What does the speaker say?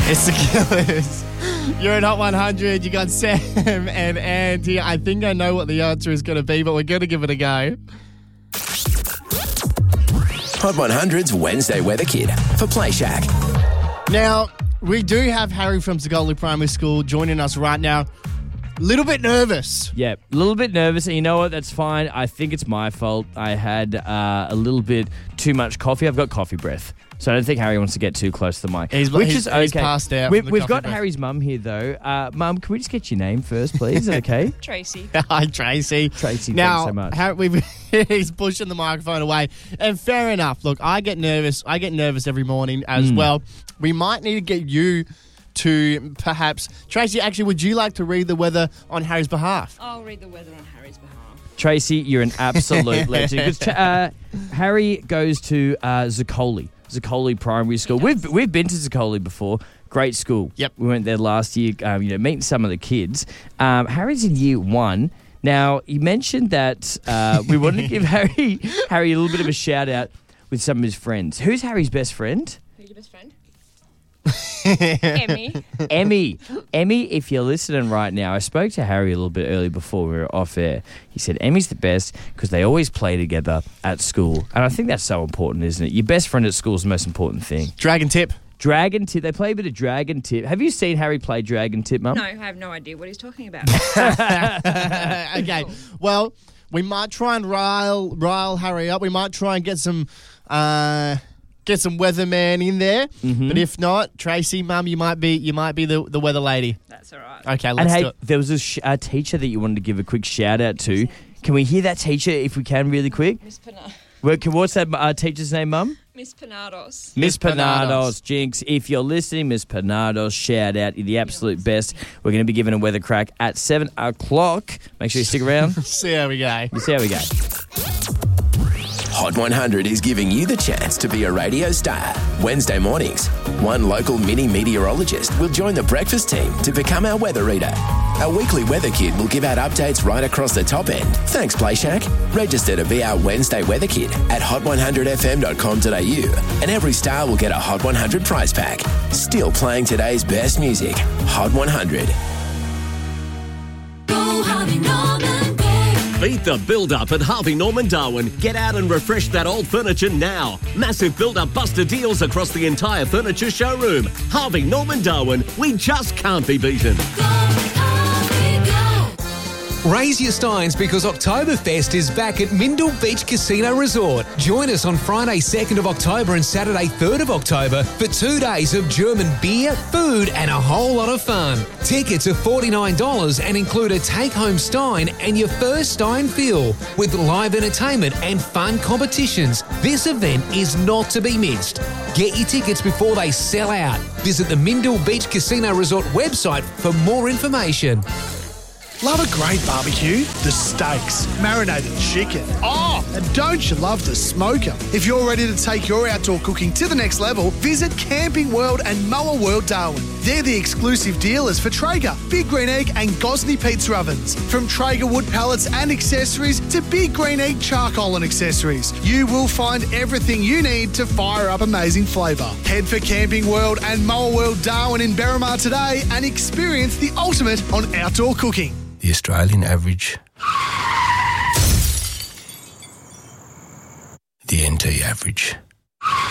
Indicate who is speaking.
Speaker 1: It's the Killers. You're at Hot 100. You got Sam and Andy. I think I know what the answer is going to be, but we're going to give it a go.
Speaker 2: Hot 100's Wednesday Weather Kid for Play Shack.
Speaker 1: Now, we do have Harry from Zagoli Primary School joining us right now. Little bit nervous.
Speaker 3: Yeah, a little bit nervous. And you know what? That's fine. I think it's my fault. I had a little bit too much coffee. I've got coffee breath. So I don't think Harry wants to get too close to the mic.
Speaker 1: He's passed out.
Speaker 3: We've got Harry's mum here, though. Mum, can we just get your name first, please? Is that okay?
Speaker 4: Tracy.
Speaker 1: Hi, Tracy.
Speaker 3: Tracy,
Speaker 1: now,
Speaker 3: thanks so
Speaker 1: much. He's pushing the microphone away. And fair enough. Look, I get nervous. I get nervous every morning as well. We might need to get you to perhaps... Tracy, actually, would you like to read the weather on Harry's behalf?
Speaker 4: I'll read the weather on Harry's behalf.
Speaker 3: Tracy, you're an absolute legend. Harry goes to Zagoli Primary School. We've been to Zagoli before. Great school.
Speaker 1: Yep.
Speaker 3: We went there last year, meeting some of the kids. Harry's in year 1. Now, you mentioned that we wanted to give Harry a little bit of a shout out with some of his friends. Who's Harry's best friend?
Speaker 4: Who's your best friend? Emmy.
Speaker 3: Emmy, if you're listening right now, I spoke to Harry a little bit earlier before we were off air. He said Emmy's the best because they always play together at school. And I think that's so important, isn't it? Your best friend at school is the most important thing.
Speaker 1: Dragon Tip.
Speaker 3: Dragon Tip. They play a bit of Dragon Tip. Have you seen Harry play Dragon Tip, Mum?
Speaker 4: No, I have no idea what he's talking about.
Speaker 1: Okay. Well, we might try and rile Harry up. We might try and get some weatherman in there. Mm-hmm. But if not, Tracy, Mum, you might be the weather lady.
Speaker 4: That's all right.
Speaker 1: Okay, let's do it.
Speaker 3: There was a teacher that you wanted to give a quick shout out to. Can we hear that teacher if we can really quick?
Speaker 4: Miss Panardos.
Speaker 3: What's that teacher's name, Mum?
Speaker 4: Miss Panardos.
Speaker 3: Miss Panardos. Jinx, if you're listening, Miss Panardos, shout out. You're the absolute best. We're going to be giving a weather crack at 7 o'clock. Make sure you stick around.
Speaker 1: See how we go.
Speaker 2: Hot 100 is giving you the chance to be a radio star. Wednesday mornings, one local mini meteorologist will join the breakfast team to become our weather reader. Our weekly weather kid will give out updates right across the top end. Thanks, Play Shack. Register to be our Wednesday weather kid at hot100fm.com.au, and every star will get a Hot 100 prize pack. Still playing today's best music. Hot 100.
Speaker 5: Go Harvey Norman.
Speaker 6: Beat the build-up at Harvey Norman Darwin. Get out and refresh that old furniture now. Massive build-up buster deals across the entire furniture showroom. Harvey Norman Darwin, we just can't be beaten.
Speaker 7: Raise your steins because Oktoberfest is back at Mindel Beach Casino Resort. Join us on Friday 2nd of October and Saturday 3rd of October for 2 days of German beer, food and a whole lot of fun. Tickets are $49 and include a take-home stein and your first stein fill with live entertainment and fun competitions. This event is not to be missed. Get your tickets before they sell out. Visit the Mindel Beach Casino Resort website for more information.
Speaker 8: Love a great barbecue? The steaks, marinated chicken. Oh, and don't you love the smoker? If you're ready to take your outdoor cooking to the next level, visit Camping World and Mower World Darwin. They're the exclusive dealers for Traeger, Big Green Egg and Gosney pizza ovens. From Traeger wood pallets and accessories to Big Green Egg charcoal and accessories, you will find everything you need to fire up amazing flavour. Head for Camping World and Mower World Darwin in Berrimah today and experience the ultimate on outdoor cooking.
Speaker 9: The Australian average. The NT average.